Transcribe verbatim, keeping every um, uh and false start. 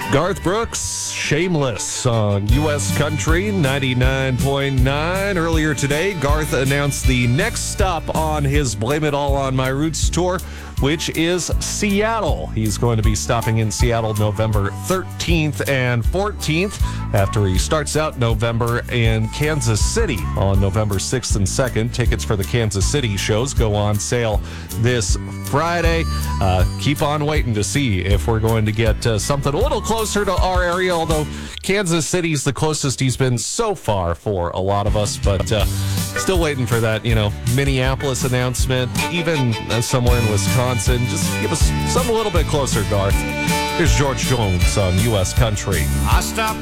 Garth Brooks, Shameless on U S Country ninety-nine point nine. Earlier today, Garth announced the next stop on his Blame It All on My Roots tour, which is Seattle. He's going to be stopping in Seattle November thirteenth and fourteenth after he starts out November in Kansas City on November sixth and second. Tickets for the Kansas City shows go on sale this Friday. Uh, keep on waiting to see if we're going to get uh, something a little closer to our area, although Kansas City's the closest he's been so far for a lot of us, but uh, still waiting for that, you know, Minneapolis announcement, even uh, somewhere in Wisconsin. Just give us something a little bit closer, Garth. Here's George Jones on U S Country. I stopped